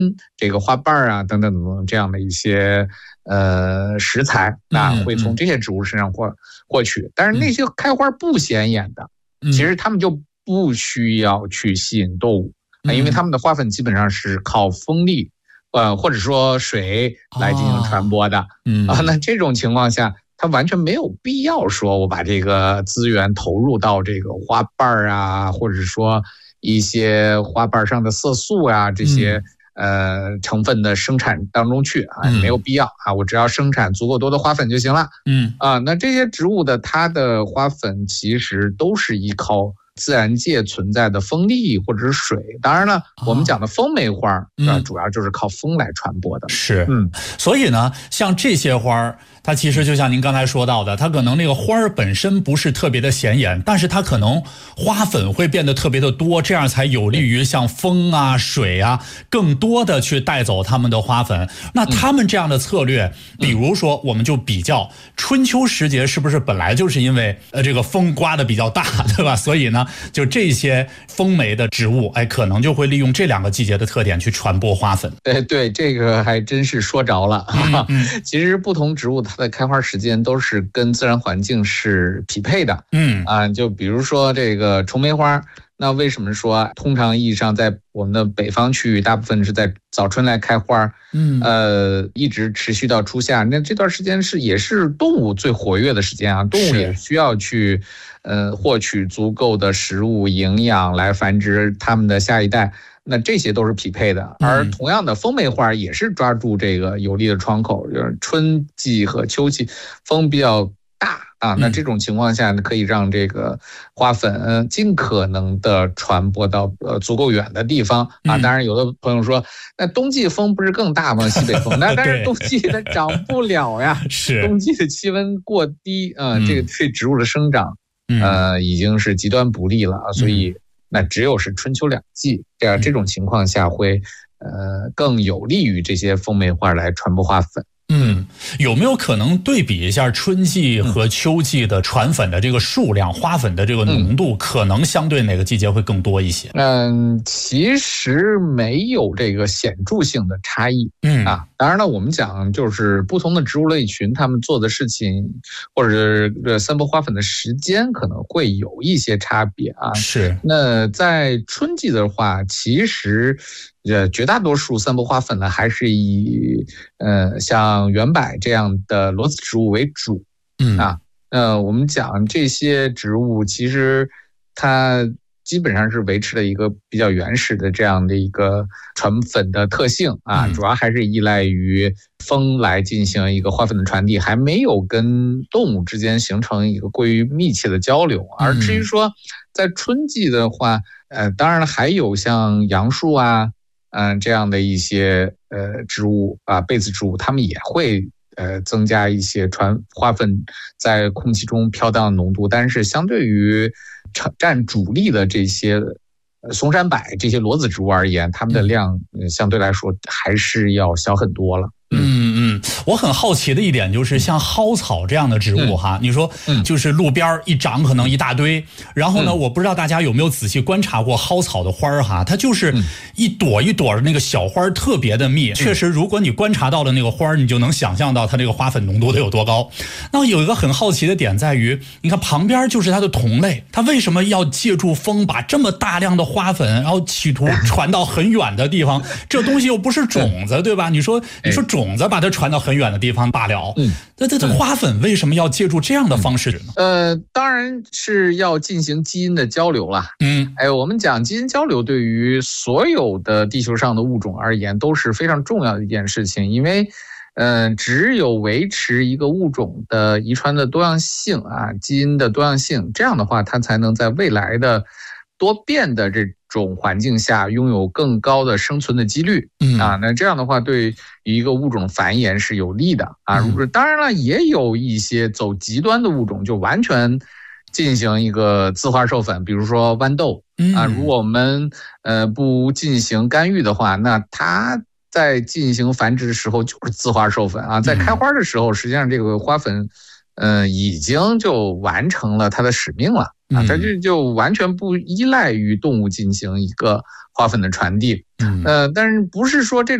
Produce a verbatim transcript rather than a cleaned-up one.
这个花瓣啊等等等等这样的一些呃食材，那会从这些植物身上获获取。但是那些开花不显眼的，其实它们就不需要去吸引动物，因为它们的花粉基本上是靠风力，呃或者说水来进行传播的。啊，那这种情况下，它完全没有必要说我把这个资源投入到这个花瓣啊，或者说一些花瓣上的色素啊这些呃成分的生产当中去啊，没有必要啊，我只要生产足够多的花粉就行了。嗯啊，那这些植物的它的花粉其实都是依靠自然界存在的风力或者是水，当然了，我们讲的风梅花，嗯，主要就是靠风来传播的。 是，嗯，所以呢，像这些花它其实就像您刚才说到的，它可能那个花儿本身不是特别的显眼，但是它可能花粉会变得特别的多，这样才有利于像风啊、水啊更多的去带走它们的花粉。那他们这样的策略，比如说我们就比较春秋时节是不是本来就是因为呃这个风刮的比较大，对吧？所以呢，就这些风梅的植物，哎，可能就会利用这两个季节的特点去传播花粉。 对对，这个还真是说着了。嗯嗯、其实不同植物它的开花时间都是跟自然环境是匹配的。嗯啊，就比如说这个重梅花，那为什么说通常意义上在我们的北方区域，大部分是在早春来开花，嗯呃，一直持续到初夏，那这段时间是也是动物最活跃的时间啊，动物也需要去呃获取足够的食物营养来繁殖它们的下一代。那这些都是匹配的，而同样的风梅花也是抓住这个有利的窗口，就是春季和秋季风比较大啊，那这种情况下呢，可以让这个花粉尽可能的传播到呃足够远的地方啊。当然，有的朋友说，那冬季风不是更大吗？西北风，那但是冬季它长不了呀， 是冬季的气温过低啊，这个对植物的生长呃已经是极端不利了啊，所以。那只有是春秋两季，这样这种情况下会，呃，更有利于这些风梅花来传播花粉。 嗯，有没有可能对比一下春季和秋季的传粉的这个数量、花粉的这个浓度，可能相对哪个季节会更多一些？ 嗯，其实没有这个显著性的差异。嗯啊，当然了，我们讲就是不同的植物类群，他们做的事情或者是散播花粉的时间可能会有一些差别啊。 是。 那在春季的话，其实。呃，绝大多数散播花粉呢，还是以呃像圆柏这样的裸子植物为主。嗯啊，呃，我们讲这些植物，其实它基本上是维持了一个比较原始的这样的一个传粉的特性啊，主要还是依赖于风来进行一个花粉的传递，还没有跟动物之间形成一个过于密切的交流。而至于说在春季的话，呃，当然了，还有像杨树啊。嗯，这样的一些呃植物啊，被子植物，它们也会呃增加一些传花粉在空气中飘荡的浓度，但是相对于占主力的这些松山柏这些裸子植物而言，它们的量、呃、相对来说还是要小很多了。 嗯嗯，我很好奇的一点就是像蒿草这样的植物哈，嗯、你说就是路边一长可能一大堆，然后呢，嗯、我不知道大家有没有仔细观察过蒿草的花儿哈，它就是一朵一朵的那个小花特别的密，嗯、确实如果你观察到的那个花儿，你就能想象到它这个花粉浓度得有多高。那有一个很好奇的点在于，你看旁边就是它的同类，它为什么要借助风把这么大量的花粉，然后企图传到很远的地方？这东西又不是种子，对吧？你说你说种。种子把它传到很远的地方罢了，嗯，那这这花粉为什么要借助这样的方式呢？ 呃，当然是要进行基因的交流啦。嗯，哎，我们讲基因交流对于所有的地球上的物种而言都是非常重要的一件事情，因为，呃，只有维持一个物种的遗传的多样性啊，基因的多样性，这样的话，它才能在未来的多变的这种环境下拥有更高的生存的几率。嗯啊，那这样的话对于一个物种繁衍是有利的啊。嗯、当然了，也有一些走极端的物种，就完全进行一个自花授粉，比如说豌豆啊，如果我们呃不进行干预的话，那它在进行繁殖的时候就是自花授粉啊，在开花的时候，实际上这个花粉呃已经就完成了它的使命了。 啊，它就就完全不依赖于动物进行一个花粉的传递。呃，但是不是说这种